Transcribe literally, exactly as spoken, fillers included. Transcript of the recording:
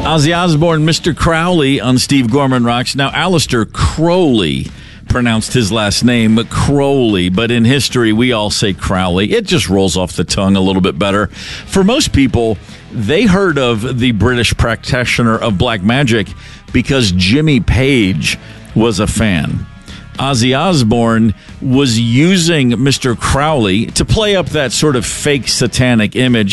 Ozzy Osbourne, Mister Crowley on Steve Gorman Rocks. Now, Aleister Crowley pronounced his last name Crowley, but in history, we all say Crowley. It just rolls off the tongue a little bit better. For most people, they heard of the British practitioner of black magic because Jimmy Page was a fan. Ozzy Osbourne was using Mister Crowley to play up that sort of fake satanic image.